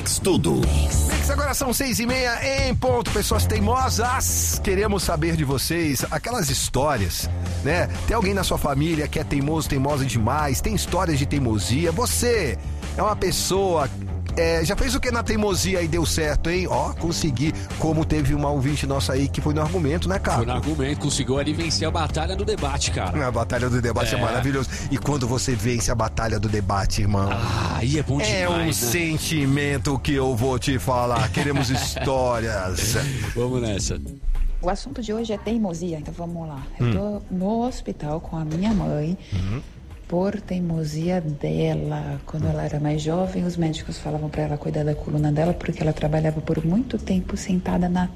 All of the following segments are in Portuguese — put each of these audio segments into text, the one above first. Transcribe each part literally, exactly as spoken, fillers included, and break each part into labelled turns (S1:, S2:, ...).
S1: Mix Tudo.
S2: Mix, agora são seis e meia em ponto. Pessoas teimosas, queremos saber de vocês aquelas histórias, né? Tem alguém na sua família que é teimoso, teimosa demais? Tem histórias de teimosia? Você é uma pessoa... É, já fez o que na teimosia e deu certo, hein? Ó, consegui, como teve uma ouvinte nossa aí que foi no argumento, né, cara?
S3: Foi no argumento, conseguiu ali vencer a batalha do debate, cara.
S2: A batalha do debate é, é maravilhoso. E quando você vence a batalha do debate, irmão?
S3: Ah, aí é bom demais,
S2: É um
S3: né?
S2: sentimento que eu vou te falar. Queremos histórias.
S3: Vamos nessa.
S4: O assunto de hoje é teimosia, então vamos lá. Eu tô no hospital com a minha mãe. Uhum. Por teimosia dela. Quando ela era mais jovem, os médicos falavam para ela cuidar da coluna dela, porque ela trabalhava por muito tempo sentada na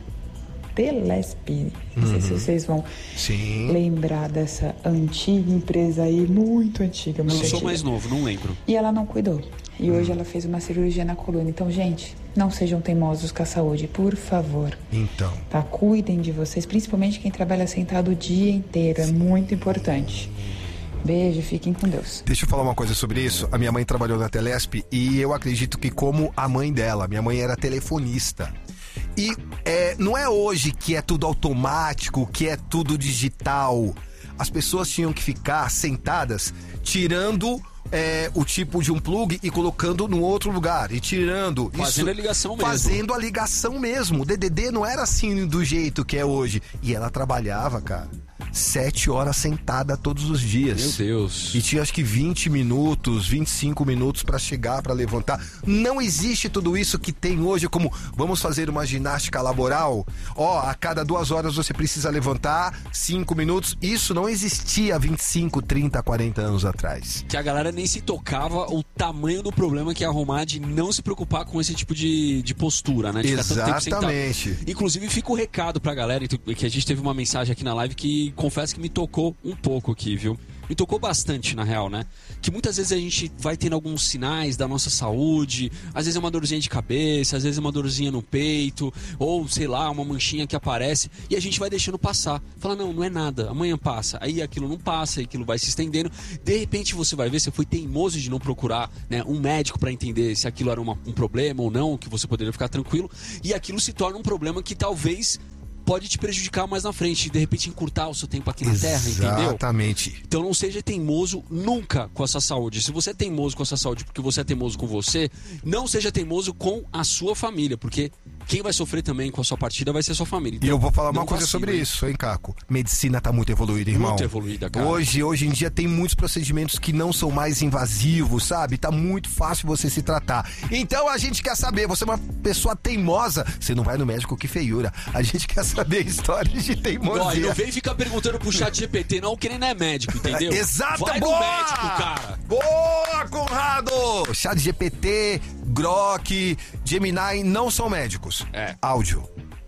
S4: Telesp. Não sei
S2: uhum.
S4: se vocês vão
S2: Sim.
S4: lembrar dessa antiga empresa aí, muito antiga. Muito
S3: Eu sou
S4: antiga.
S3: mais novo, não lembro.
S4: E ela não cuidou. E hoje ela fez uma cirurgia na coluna. Então, gente, não sejam teimosos com a saúde, por favor.
S2: Então.
S4: Tá? Cuidem de vocês, principalmente quem trabalha sentado o dia inteiro. É muito importante. Beijo, fiquem com Deus.
S2: Deixa eu falar uma coisa sobre isso. A minha mãe trabalhou na Telesp e eu acredito que como a mãe dela, minha mãe era telefonista. E é, não é hoje que é tudo automático, que é tudo digital. As pessoas tinham que ficar sentadas tirando é, o tipo de um plug e colocando no outro lugar. E tirando...
S3: Fazendo
S2: isso,
S3: a ligação mesmo.
S2: Fazendo a ligação mesmo. O D D D não era assim do jeito que é hoje. E ela trabalhava, cara, sete horas sentada todos os dias.
S3: Meu Deus.
S2: E tinha acho que vinte minutos, vinte e cinco minutos pra chegar, pra levantar. Não existe tudo isso que tem hoje, como vamos fazer uma ginástica laboral. Ó, a cada duas horas você precisa levantar cinco minutos. Isso não existia há vinte e cinco, trinta, quarenta anos atrás.
S3: Que a galera nem se tocava o tamanho do problema que é arrumar de não se preocupar com esse tipo de, de postura, né? De ficar tanto tempo sentado.
S2: Exatamente.
S3: Inclusive, fica o recado pra galera, que a gente teve uma mensagem aqui na live que confesso que me tocou um pouco aqui, viu? Me tocou bastante, na real, né? Que muitas vezes a gente vai tendo alguns sinais da nossa saúde, às vezes é uma dorzinha de cabeça, às vezes é uma dorzinha no peito, ou, sei lá, uma manchinha que aparece, e a gente vai deixando passar. Fala, não, não é nada, amanhã passa. Aí aquilo não passa, aí aquilo vai se estendendo. De repente você vai ver, você foi teimoso de não procurar, né, um médico pra entender se aquilo era uma, um problema ou não, que você poderia ficar tranquilo, e aquilo se torna um problema que talvez... pode te prejudicar mais na frente, de repente encurtar o seu tempo aqui na Terra, entendeu?
S2: Exatamente.
S3: Então não seja teimoso nunca com a sua saúde. Se você é teimoso com a sua saúde porque você é teimoso com você, não seja teimoso com a sua família, porque quem vai sofrer também com a sua partida vai ser a sua família. Então,
S2: e eu vou falar uma
S3: não
S2: coisa
S3: vacila,
S2: sobre
S3: hein?
S2: isso, hein, Caco? Medicina tá muito evoluída, irmão.
S3: Muito evoluída, cara.
S2: Hoje, hoje em dia tem muitos procedimentos que não são mais invasivos, sabe? Tá muito fácil você se tratar. Então a gente quer saber, você é uma pessoa teimosa, você não vai no médico, que feiura. A gente quer saber histórias de teimosia.
S3: Ó, e não vem ficar perguntando pro chat G P T não, que ele não é médico, entendeu?
S2: Exato,
S3: vai
S2: boa!
S3: no médico, cara.
S2: Boa, Conrado! Chat G P T, Grok, Gemini não são médicos.
S3: É.
S2: Áudio.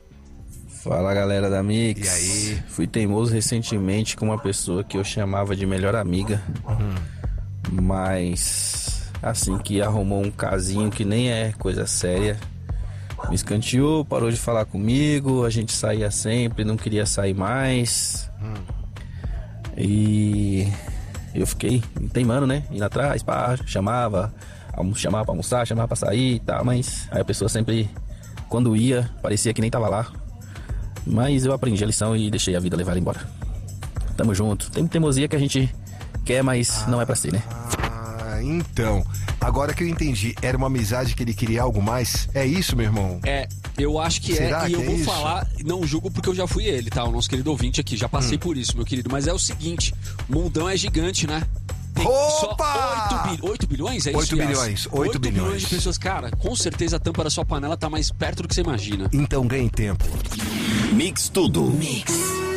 S5: Fala, galera da Mix.
S2: E aí?
S5: Fui teimoso recentemente com uma pessoa que eu chamava de melhor amiga. Uhum. Mas assim que arrumou um casinho que nem é coisa séria, me escanteou, parou de falar comigo. A gente saía sempre, não queria sair mais. Hum. E eu fiquei teimando, né? Indo atrás, pá, chamava, chamava pra almoçar, chamava pra sair e tal. Mas aí a pessoa sempre, quando ia, parecia que nem tava lá. Mas eu aprendi a lição e deixei a vida levar ela embora. Tamo junto. Tem teimosia que a gente quer, mas ah, não é pra ser, né?
S2: Ah, então. Agora que eu entendi, era uma amizade que ele queria algo mais? É isso, meu irmão?
S3: É, eu acho que
S2: Será
S3: é. E
S2: que
S3: eu
S2: é
S3: vou
S2: isso?
S3: falar, não julgo porque eu já fui ele, tá? O nosso querido ouvinte aqui. Já passei hum. por isso, meu querido. Mas é o seguinte, o mundão é gigante, né? Tem
S2: Opa!
S3: só oito, bil... oito bilhões? É isso?
S2: oito bilhões. oito
S3: bilhões de pessoas. Cara, com certeza a tampa da sua panela tá mais perto do que você imagina.
S2: Então ganhe tempo.
S1: Mix Tudo. Mix.